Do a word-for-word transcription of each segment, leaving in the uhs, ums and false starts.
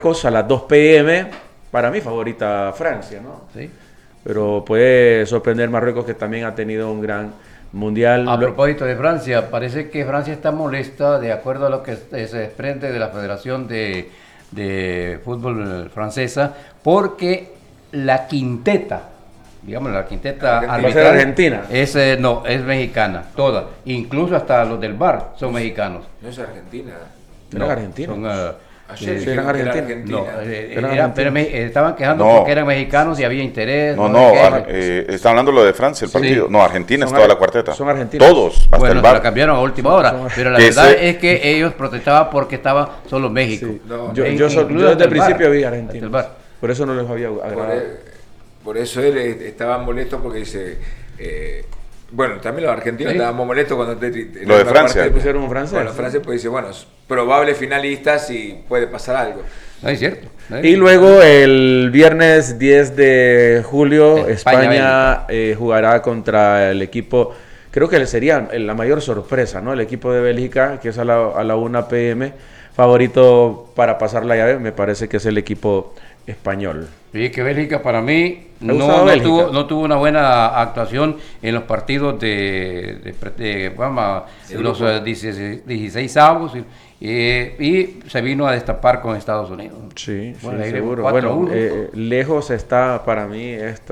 a las dos pe eme, para mí favorita Francia, ¿no? Sí. Pero puede sorprender Marruecos, que también ha tenido un gran mundial. A propósito de Francia, parece que Francia está molesta, de acuerdo a lo que se desprende de la Federación de, de Fútbol Francesa, porque la quinteta, digamos la quinteta arbitral argentina. Es, eh, no, es mexicana, toda, incluso hasta los del V A R son mexicanos. No es Argentina. No, ¿eran argentinos? Son, uh, Ayer sí, eran eran argentinos. No, Argentina. eh, Eran eran, pero me, estaban quejando No. porque eran mexicanos y había interés. No, sé no, qué. ar- eh, está hablando lo de Francia, el Sí. partido. No, Argentina Son es toda ar- la cuarteta. son argentinos. Todos, hasta Bueno, el se la V A R. cambiaron a última hora, Son- pero la Que verdad ese- es que ellos protestaban porque estaba solo México. Sí. No, yo, E- yo, so- incluso yo hasta desde el el V A R, principio vi hasta el argentinos. V A R. Por eso no les había Por, agradado. e- por eso él eh, estaba molesto porque dice... eh, bueno, también los argentinos Sí. estábamos molestos cuando... Te, te- Lo de la Francia. parte- Pusieron un francés. Bueno, Francia pues dice, bueno, probables finalistas y puede pasar algo. No es cierto. ¿no? Y luego el viernes diez de julio España, España, eh, jugará contra el equipo, creo que sería la mayor sorpresa, ¿no? El equipo de Bélgica, que es a la, a la una pe eme, favorito para pasar la llave, me parece que es el equipo español. Sí, que Bélgica para mí ¿Me ha no, gustado no Bélgica? tuvo, no tuvo una buena actuación en los partidos de, de, de, de vamos, Sí, los grupo. eh, dieciséis, dieciséis avos y, eh, y se vino a destapar con Estados Unidos. Sí, Bueno, sí, ahí seguro. cuatro a Bueno, uno. eh, lejos está para mí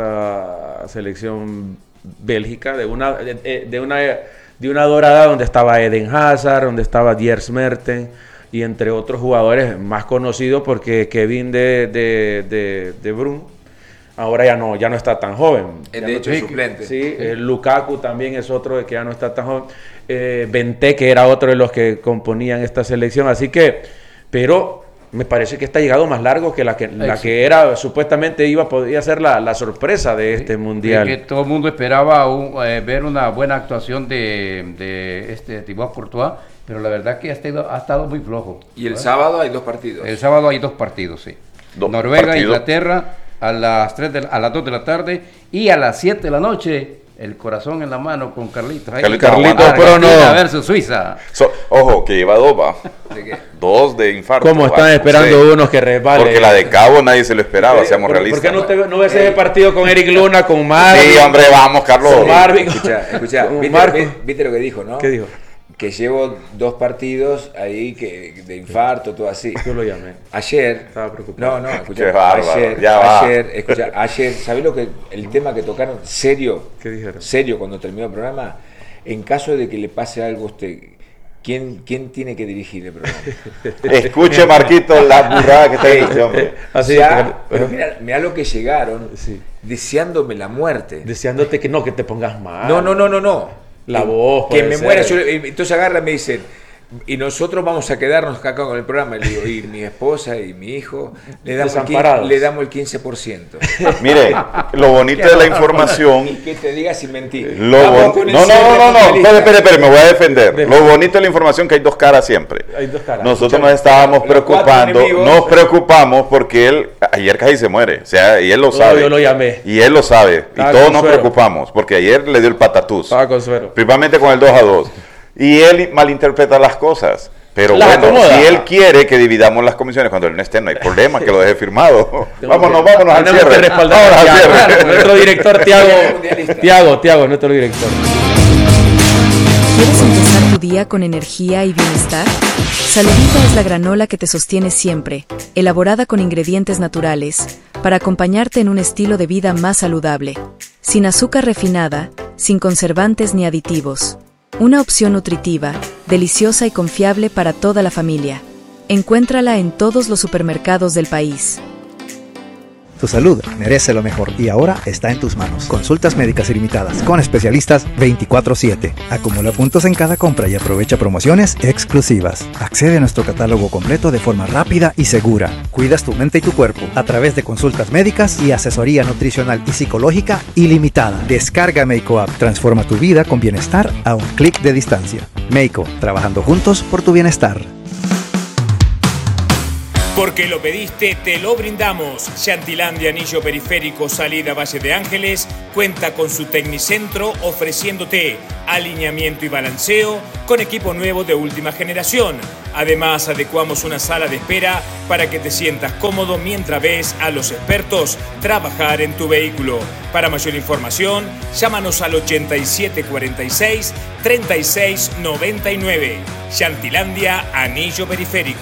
esta selección bélgica de una de, de una de una dorada donde estaba Eden Hazard, donde estaba Dries Mertens y entre otros jugadores más conocidos, porque Kevin de de, de, de Bruyne ahora ya no ya no está tan joven. Es Ya de no- hecho sí, suplente. Sí, eh, Lukaku también es otro que ya no está tan joven. Eh, Bente, que era otro de los que componían esta selección. Así que, pero me parece que está llegado más largo que la que, la sí. que era, supuestamente iba podía ser la, la sorpresa de este mundial. Que todo el mundo esperaba un, eh, ver una buena actuación de, de este Thibaut Courtois, pero la verdad que ha estado, ha estado muy flojo. Y el ¿verdad? sábado hay dos partidos. El sábado hay dos partidos, sí. Dos Noruega, partidos. Inglaterra a las tres de, a las dos de la tarde y a las siete de la noche el corazón en la mano con Carlitos. Ahí. Carlitos Argentina Prono. versus Suiza. So- ojo, que lleva dos, va. ¿De qué? Dos de infarto. ¿Cómo va, están no esperando sé. unos que resbalen? Porque la de Cabo nadie se lo esperaba, seamos ¿Por, realistas. ¿Por qué no, te, no ves ese partido con Eric Luna, con Marvin? Sí, hombre, vamos, Carlos. Con Marvin. Escucha, escucha, Con ¿viste, Marco. vi- viste lo que dijo, no? ¿Qué dijo? Que llevo dos partidos ahí que de infarto, todo así. Yo lo llamé. Ayer. Estaba preocupado. No, no, escucha. Qué bárbaro, ayer, ya va. ayer, escucha, ayer, ¿sabés lo que el tema que tocaron? Serio. ¿Qué dijeron? Serio cuando terminó el programa. En caso de que le pase algo a usted, ¿quién, quién tiene que dirigir el programa? Escuche, Marquito, la burrada que te dice, hombre. Así Ya, que- pero mira, mira lo que llegaron, Sí. deseándome la muerte. Deseándote que no, que te pongas mal. No, no, no, no, no. La Que- voz, Que puede me ser. muera. Yo, entonces agarran y me dicen, y nosotros vamos a quedarnos acá con el programa. Y le digo, y mi esposa y mi hijo, le damos, el, quince, Desamparados. le damos el quince por ciento. Mire, lo bonito de la información. Y que te diga sin mentir. Lo Vamos bon- con el no, no, no, no, no, mundialista. espere, espere, espere, me voy a defender. De- Lo bonito de la información es que hay dos caras siempre. Hay dos caras. Nosotros nos estábamos los cuatro preocupando, enemigos. nos preocupamos porque él ayer casi se muere, o sea, y él lo No, sabe. yo lo llamé. Y él lo sabe, Estaba y todos con nos suero. preocupamos porque ayer le dio el patatús, Estaba con suero. principalmente con el dos a dos. Y él malinterpreta las cosas. Pero Las bueno, acomoda. si él quiere que dividamos las comisiones cuando él no esté, no hay problema, que lo deje firmado. Tengo Vámonos, que- vámonos al tenemos cierre. que respaldar Vámonos a al Thiago, cierre. nuestro director Tiago. Mundialista. Tiago, Tiago, nuestro director. ¿Quieres empezar tu día con energía y bienestar? Saludita es la granola que te sostiene siempre, elaborada con ingredientes naturales, para acompañarte en un estilo de vida más saludable. Sin azúcar refinada, sin conservantes ni aditivos. Una opción nutritiva, deliciosa y confiable para toda la familia. Encuéntrala en todos los supermercados del país. Tu salud merece lo mejor y ahora está en tus manos. Consultas médicas ilimitadas con especialistas veinticuatro siete. Acumula puntos en cada compra y aprovecha promociones exclusivas. Accede a nuestro catálogo completo de forma rápida y segura. Cuidas tu mente y tu cuerpo a través de consultas médicas y asesoría nutricional y psicológica ilimitada. Descarga Meiko App. Transforma tu vida con bienestar a un clic de distancia. Meiko, trabajando juntos por tu bienestar. Porque lo pediste, te lo brindamos. Chantilandia Anillo Periférico, salida Valle de Ángeles, cuenta con su tecnicentro ofreciéndote alineamiento y balanceo con equipo nuevo de última generación. Además, adecuamos una sala de espera para que te sientas cómodo mientras ves a los expertos trabajar en tu vehículo. Para mayor información, llámanos al ochenta y siete cuarenta y seis, treinta y seis noventa y nueve. Chantilandia Anillo Periférico.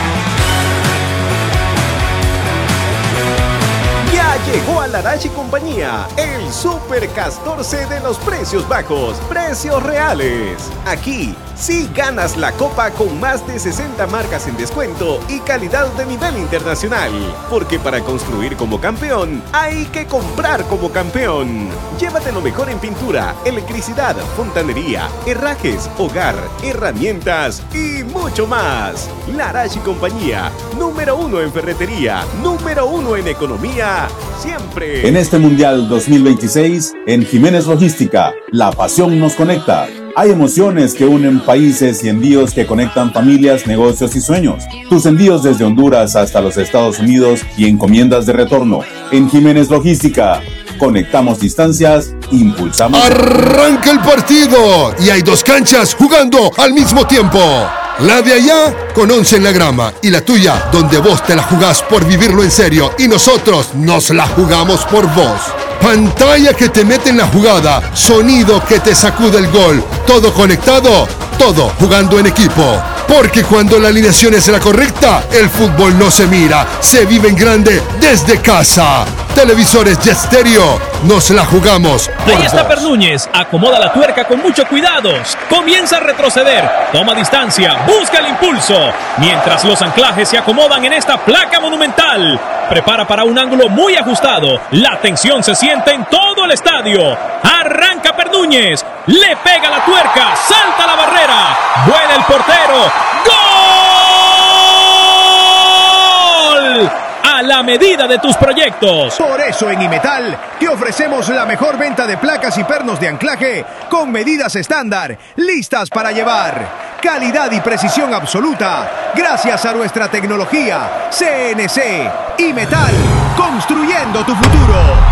Ya llegó a Larache y Compañía, el Super catorce de los precios bajos, precios reales. Aquí sí ganas la copa con más de sesenta marcas en descuento y calidad de nivel internacional. Porque para construir como campeón, hay que comprar como campeón. Llévate lo mejor en pintura, electricidad, fontanería, herrajes, hogar, herramientas y mucho más. Larache y Compañía, número uno en ferretería, número uno en economía, siempre. En este Mundial dos mil veintiséis, en Jiménez Logística, la pasión nos conecta. Hay emociones que unen países y envíos que conectan familias, negocios y sueños. Tus envíos desde Honduras hasta los Estados Unidos y encomiendas de retorno. En Jiménez Logística, conectamos distancias, impulsamos... ¡Arranca el partido! Y hay dos canchas jugando al mismo tiempo. La de allá con once en la grama y la tuya donde vos te la jugás por vivirlo en serio y nosotros nos la jugamos por vos. Pantalla que te mete en la jugada, sonido que te sacude el gol, todo conectado, todo jugando en equipo. Porque cuando la alineación es la correcta, el fútbol no se mira, se vive en grande desde casa. Televisores Jet Stereo, nos la jugamos por Ahí está vos. Pernúñez, acomoda la tuerca con mucho cuidado, comienza a retroceder, toma distancia, busca el impulso, mientras los anclajes se acomodan en esta placa monumental. Prepara para un ángulo muy ajustado, la tensión se siente en todo el estadio. Arranca Pernúñez, le pega la tuerca, salta la barrera, vuela el portero, ¡gol! A la medida de tus proyectos. Por eso en Imetal te ofrecemos la mejor venta de placas y pernos de anclaje con medidas estándar, listas para llevar. Calidad y precisión absoluta gracias a nuestra tecnología C N C. Imetal, construyendo tu futuro.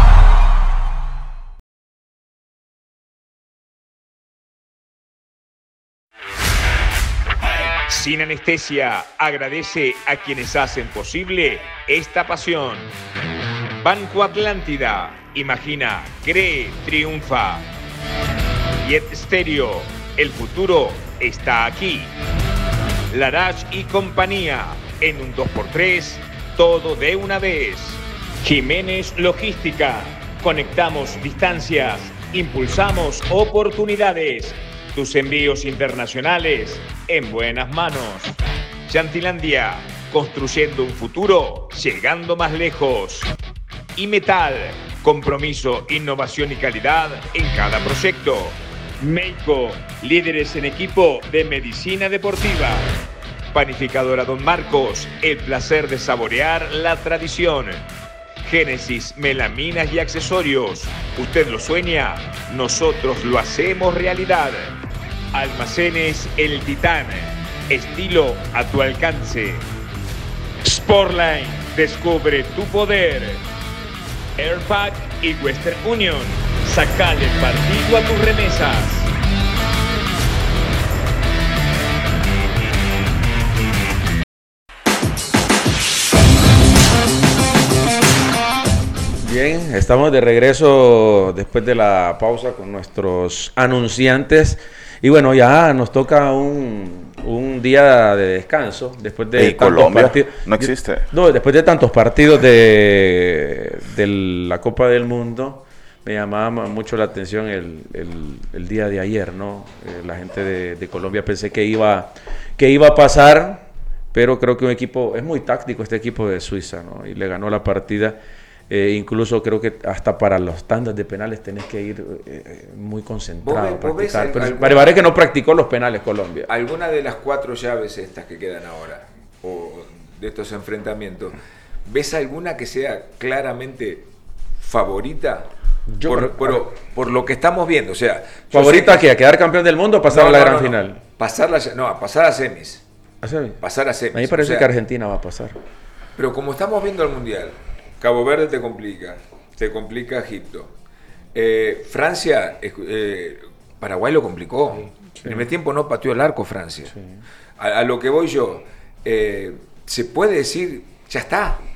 Sin Anestesia agradece a quienes hacen posible esta pasión. Banco Atlántida, imagina, cree, triunfa. Jet Stereo, el futuro está aquí. Larache y Compañía, en un dos por tres, todo de una vez. Jiménez Logística, conectamos distancias, impulsamos oportunidades. Tus envíos internacionales en buenas manos. Chantilandia, construyendo un futuro, llegando más lejos. Imetal, compromiso, innovación y calidad en cada proyecto. Meiko, líderes en equipo de medicina deportiva. Panificadora Don Marcos, el placer de saborear la tradición. Génesis, melaminas y accesorios. Usted lo sueña, nosotros lo hacemos realidad. Almacenes El Titán, estilo a tu alcance. Sportline, descubre tu poder. Airpack y Western Union, sacale partido a tus remesas. Bien, estamos de regreso después de la pausa con nuestros anunciantes. Y bueno, ya nos toca un, un día de descanso después de ¿En tantos Colombia? partidos. No existe. No, después de tantos partidos de, de la Copa del Mundo, me llamaba mucho la atención el, el, el día de ayer, ¿no? Eh, la gente de, de Colombia pensé que iba, que iba a pasar, pero creo que un equipo, es muy táctico este equipo de Suiza, ¿no? Y le ganó la partida. Eh, incluso creo que hasta para los tandas de penales tenés que ir eh, muy concentrado a practicar. Pero parece que no practicó los penales Colombia. ¿Alguna de las cuatro llaves estas que quedan ahora, o de estos enfrentamientos, ves alguna que sea claramente favorita? Yo, por, por, por lo que estamos viendo, o sea... ¿Favorita que, a quedar campeón del mundo o pasar no, a la no, gran no, final? No, pasar, la, no, pasar a semis. ¿A semis? Pasar a semis. A mí parece o sea, que Argentina va a pasar. Pero como estamos viendo el Mundial, Cabo Verde te complica, te complica Egipto. Eh, Francia, eh, Paraguay lo complicó. Sí, sí. En el primer tiempo no pateó el arco Francia. Sí. A, a lo que voy yo, eh, se puede decir, ya está.